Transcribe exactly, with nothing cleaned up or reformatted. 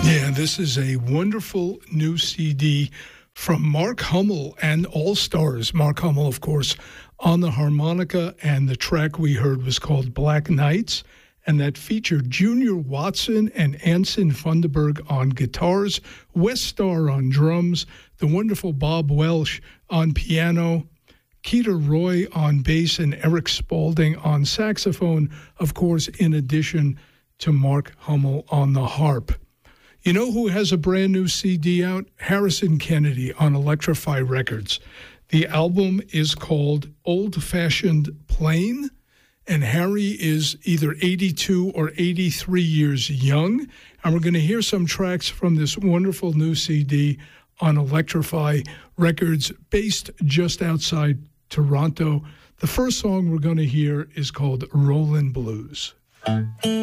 Yeah, this is a wonderful new C D from Mark Hummel and All Stars. Mark Hummel, of course, on the harmonica, and the track we heard was called Black Nights, and that featured Junior Watson and Anson Funderburg on guitars, Wes Starr on drums, the wonderful Bob Welsh on piano, Keita Roy on bass, and Eric Spaulding on saxophone, of course, in addition to Mark Hummel on the harp. You know who has a brand new C D out? Harrison Kennedy on Electrify Records. The album is called Old Fashioned Plain, and Harry is either eighty-two or eighty-three years young. And we're going to hear some tracks from this wonderful new C D on Electrify Records, based just outside Toronto. The first song we're going to hear is called Rollin' Blues.